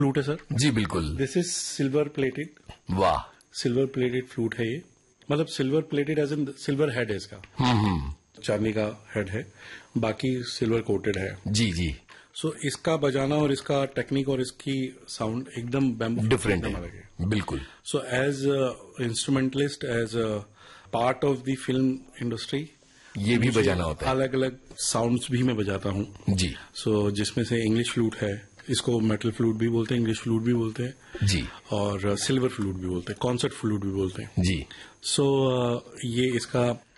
Flute है sir. जी बिल्कुल। This is silver plated. वाह। सिल्वर प्लेटेड फ्लूट है ये, मतलब silver plated as in silver head है इसका। चांदी का हेड है, बाकी सिल्वर कोटेड है। जी जी। सो इसका बजाना और इसका टेक्निक और इसकी साउंड एकदम बैम्बू डिफरेंट है। बिल्कुल। So as instrumentalist, as part of the film industry, ये भी बजाना होता है। अलग अलग साउंड्स भी मैं बजाता हूँ जी। सो जिसमें से इंग्लिश फ्लूट है, इसको मेटल फ्लूट भी बोलते हैं, इंग्लिश फ्लूट भी बोलते हैं जी, और सिल्वर फ्लूट भी बोलते हैं, कॉन्सर्ट फ्लूट भी बोलते हैं जी। सो ये इसका